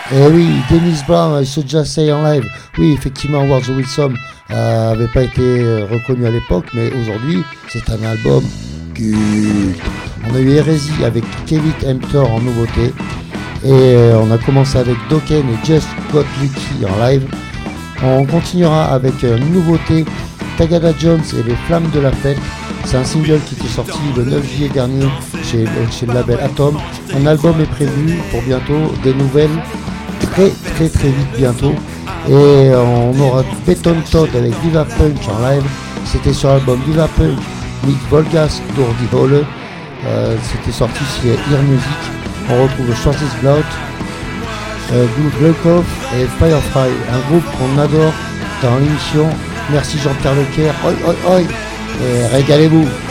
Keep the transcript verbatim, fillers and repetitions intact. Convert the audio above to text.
Et oui, Dennis Brown, I So Just Say en live. Oui, effectivement, Words of Wisdom n'avait euh, pas été reconnu à l'époque, mais aujourd'hui, c'est un album culte. On a eu Hérésie avec Kevin Emptor en nouveauté. Et euh, on a commencé avec Dokken et Just Got Lucky en live. On continuera avec une euh, nouveauté, Tagada Jones et les Flammes de la Fête. C'est un single qui était sorti le neuf juillet dernier chez, chez le label Atom. Un album est prévu pour bientôt, des nouvelles très très très vite bientôt. Et on aura Beton Todd avec Viva Punk en live. C'était sur l'album Viva Punk, Nick Volgas, Dordi Holle. Euh, c'était sorti chez Ear Music. On retrouve Schwarzes Blaut, euh, Glukov et Firefly, un groupe qu'on adore dans l'émission. Merci Jean-Pierre Leclerc. Oi oi oi. Et régalez-vous.